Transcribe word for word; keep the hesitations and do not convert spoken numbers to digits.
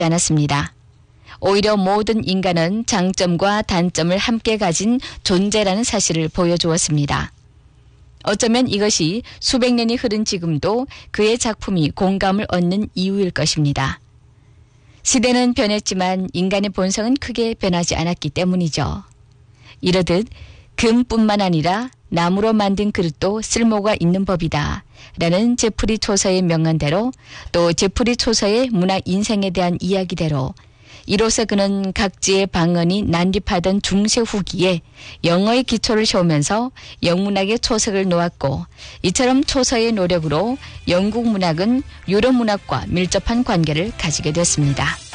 않았습니다. 오히려 모든 인간은 장점과 단점을 함께 가진 존재라는 사실을 보여주었습니다. 어쩌면 이것이 수백 년이 흐른 지금도 그의 작품이 공감을 얻는 이유일 것입니다. 시대는 변했지만 인간의 본성은 크게 변하지 않았기 때문이죠. 이러듯 금뿐만 아니라 나무로 만든 그릇도 쓸모가 있는 법이다 라는 제프리 초서의 명언대로, 또 제프리 초서의 문학 인생에 대한 이야기대로 이로써 그는 각지의 방언이 난립하던 중세 후기에 영어의 기초를 세우면서 영문학의 초석을 놓았고, 이처럼 초서의 노력으로 영국 문학은 유럽 문학과 밀접한 관계를 가지게 됐습니다.